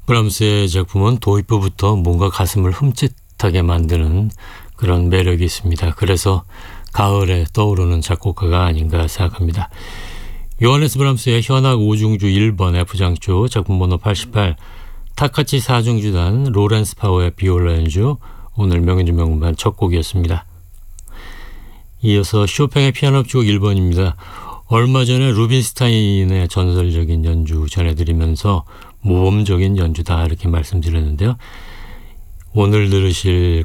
브람스의 작품은 도입부부터 뭔가 가슴을 흠칫하게 만드는 그런 매력이 있습니다. 그래서 가을에 떠오르는 작곡가가 아닌가 생각합니다. 요하네스 브람스의 현악 5중주 1번 F장조 작품 번호 88, 타카치 4중주단 로렌스 파워의 비올라 연주, 오늘 명연주 명반 첫 곡이었습니다. 이어서 쇼팽의 피아노 협주곡 1번입니다. 얼마 전에 루빈스타인의 전설적인 연주 전해드리면서 모범적인 연주다 이렇게 말씀드렸는데요. 오늘 들으실